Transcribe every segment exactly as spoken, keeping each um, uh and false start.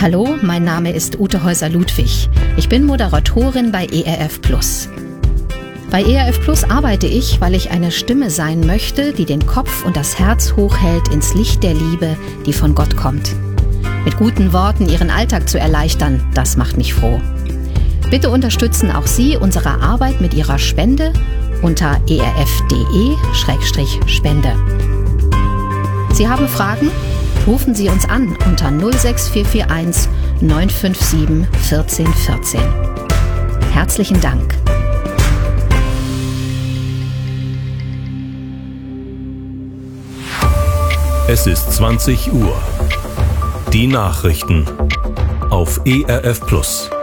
Hallo, mein Name ist Ute Häuser-Ludwig. Ich bin Moderatorin bei E R F Plus. Bei E R F Plus arbeite ich, weil ich eine Stimme sein möchte, die den Kopf und das Herz hochhält ins Licht der Liebe, die von Gott kommt. Mit guten Worten Ihren Alltag zu erleichtern, das macht mich froh. Bitte unterstützen auch Sie unsere Arbeit mit Ihrer Spende unter erf.de Schrägstrich Spende. Sie haben Fragen? Rufen Sie uns an unter null sechs vier vier eins neun fünf sieben eins vier eins vier. Herzlichen Dank. Es ist zwanzig Uhr. Die Nachrichten auf E R F Plus.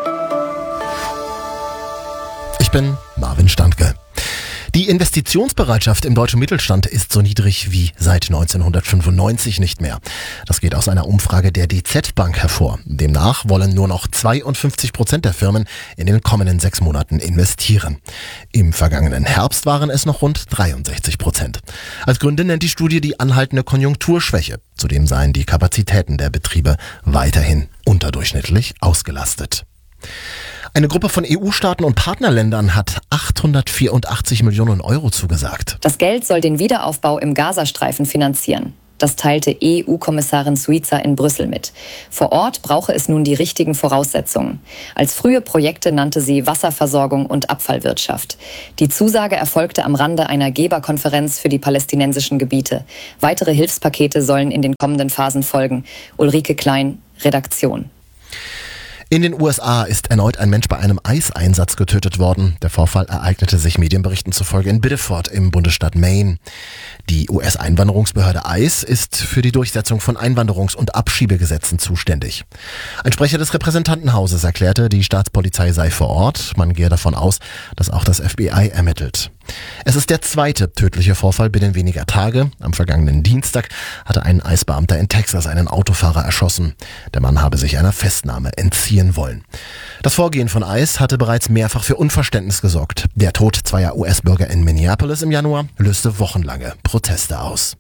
Ich bin Marvin Standke. Die Investitionsbereitschaft im deutschen Mittelstand ist so niedrig wie seit neunzehnhundertfünfundneunzig nicht mehr. Das geht aus einer Umfrage der D Z Bank hervor. Demnach wollen nur noch zweiundfünfzig Prozent der Firmen in den kommenden sechs Monaten investieren. Im vergangenen Herbst waren es noch rund dreiundsechzig Prozent. Als Gründe nennt die Studie die anhaltende Konjunkturschwäche. Zudem seien die Kapazitäten der Betriebe weiterhin unterdurchschnittlich ausgelastet. Eine Gruppe von E U-Staaten und Partnerländern hat achthundertvierundachtzig Millionen Euro zugesagt. Das Geld soll den Wiederaufbau im Gazastreifen finanzieren. Das teilte E U-Kommissarin Suica in Brüssel mit. Vor Ort brauche es nun die richtigen Voraussetzungen. Als frühe Projekte nannte sie Wasserversorgung und Abfallwirtschaft. Die Zusage erfolgte am Rande einer Geberkonferenz für die palästinensischen Gebiete. Weitere Hilfspakete sollen in den kommenden Phasen folgen. Ulrike Klein, Redaktion. In den U S A ist erneut ein Mensch bei einem Eiseinsatz getötet worden. Der Vorfall ereignete sich Medienberichten zufolge in Biddeford im Bundesstaat Maine. Die U S-Einwanderungsbehörde I C E ist für die Durchsetzung von Einwanderungs- und Abschiebegesetzen zuständig. Ein Sprecher des Repräsentantenhauses erklärte, die Staatspolizei sei vor Ort. Man gehe davon aus, dass auch das F B I ermittelt. Es ist der zweite tödliche Vorfall binnen weniger Tage. Am vergangenen Dienstag hatte ein Eisbeamter in Texas einen Autofahrer erschossen. Der Mann habe sich einer Festnahme entziehen wollen. Das Vorgehen von I C E hatte bereits mehrfach für Unverständnis gesorgt. Der Tod zweier U S-Bürger in Minneapolis im Januar löste wochenlange Proteste aus.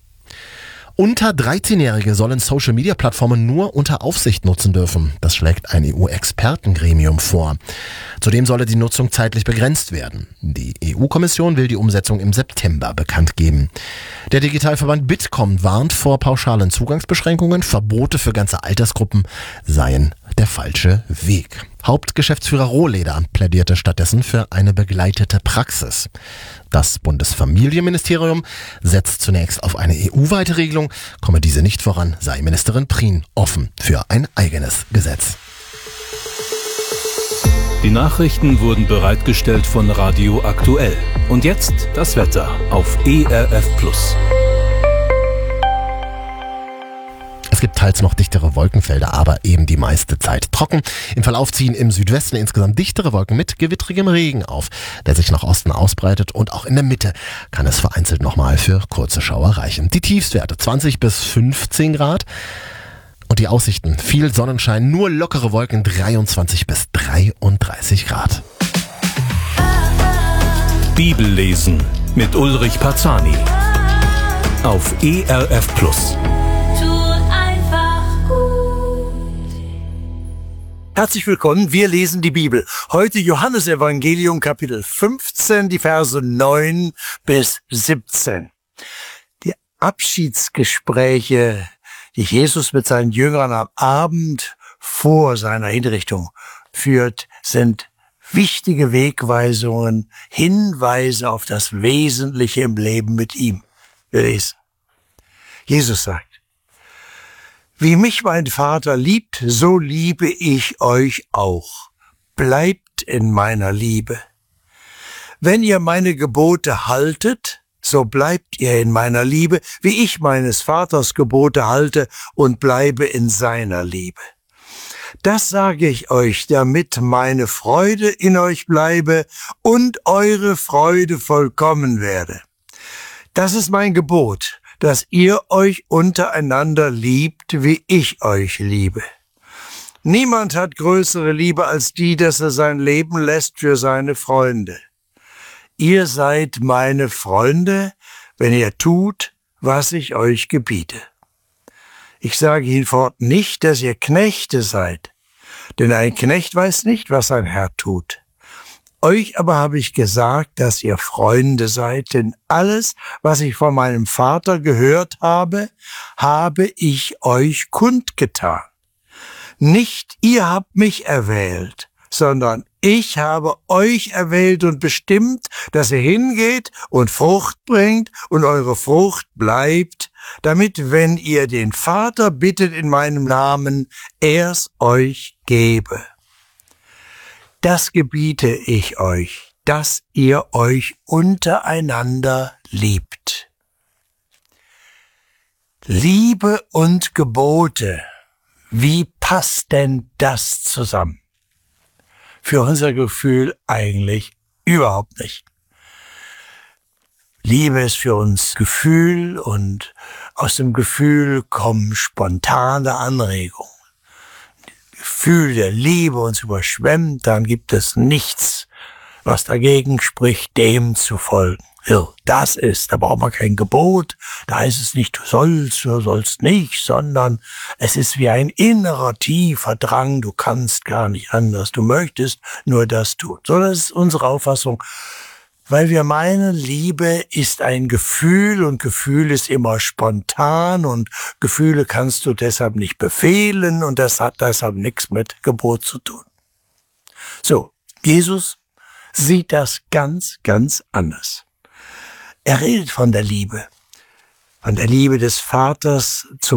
Unter dreizehnjährige sollen Social-Media-Plattformen nur unter Aufsicht nutzen dürfen. Das schlägt ein E U-Expertengremium vor. Zudem solle die Nutzung zeitlich begrenzt werden. Die E U-Kommission will die Umsetzung im September bekannt geben. Der Digitalverband Bitkom warnt vor pauschalen Zugangsbeschränkungen. Verbote für ganze Altersgruppen seien der falsche Weg. Hauptgeschäftsführer Rohleder plädierte stattdessen für eine begleitete Praxis. Das Bundesfamilienministerium setzt zunächst auf eine E U-weite Regelung. Komme diese nicht voran, sei Ministerin Prien offen für ein eigenes Gesetz. Die Nachrichten wurden bereitgestellt von Radio Aktuell. Und jetzt das Wetter auf E R F Plus. Es gibt teils noch dichtere Wolkenfelder, aber eben die meiste Zeit trocken. Im Verlauf ziehen im Südwesten insgesamt dichtere Wolken mit gewittrigem Regen auf, der sich nach Osten ausbreitet, und auch in der Mitte kann es vereinzelt nochmal für kurze Schauer reichen. Die Tiefstwerte zwanzig bis fünfzehn Grad und die Aussichten viel Sonnenschein, nur lockere Wolken dreiundzwanzig bis dreiunddreißig Grad. Bibellesen mit Ulrich Pazani auf E R F Plus. Herzlich willkommen, wir lesen die Bibel. Heute Johannesevangelium Kapitel fünfzehn, die Verse neun bis siebzehn. Die Abschiedsgespräche, die Jesus mit seinen Jüngern am Abend vor seiner Hinrichtung führt, sind wichtige Wegweisungen, Hinweise auf das Wesentliche im Leben mit ihm. Wir lesen. Jesus sagt: Wie mich mein Vater liebt, so liebe ich euch auch. Bleibt in meiner Liebe. Wenn ihr meine Gebote haltet, so bleibt ihr in meiner Liebe, wie ich meines Vaters Gebote halte und bleibe in seiner Liebe. Das sage ich euch, damit meine Freude in euch bleibe und eure Freude vollkommen werde. Das ist mein Gebot, dass ihr euch untereinander liebt, wie ich euch liebe. Niemand hat größere Liebe als die, dass er sein Leben lässt für seine Freunde. Ihr seid meine Freunde, wenn ihr tut, was ich euch gebiete. Ich sage Ihnen fort nicht, dass ihr Knechte seid, denn ein Knecht weiß nicht, was sein Herr tut. Euch aber habe ich gesagt, dass ihr Freunde seid, denn alles, was ich von meinem Vater gehört habe, habe ich euch kundgetan. Nicht ihr habt mich erwählt, sondern ich habe euch erwählt und bestimmt, dass ihr hingeht und Frucht bringt und eure Frucht bleibt, damit, wenn ihr den Vater bittet in meinem Namen, er's euch gebe. Das gebiete ich euch, dass ihr euch untereinander liebt. Liebe und Gebote, wie passt denn das zusammen? Für unser Gefühl eigentlich überhaupt nicht. Liebe ist für uns Gefühl und aus dem Gefühl kommen spontane Anregungen. Gefühl der Liebe uns überschwemmt, dann gibt es nichts, was dagegen spricht, dem zu folgen. Ja, das ist, da braucht man kein Gebot, da ist es nicht, du sollst, du sollst nicht, sondern es ist wie ein innerer, tiefer Drang, du kannst gar nicht anders, du möchtest nur das tun. So, das ist unsere Auffassung, weil wir meinen, Liebe ist ein Gefühl und Gefühl ist immer spontan und Gefühle kannst du deshalb nicht befehlen und das hat deshalb nichts mit Gebot zu tun. So, Jesus sieht das ganz, ganz anders. Er redet von der Liebe, von der Liebe des Vaters zum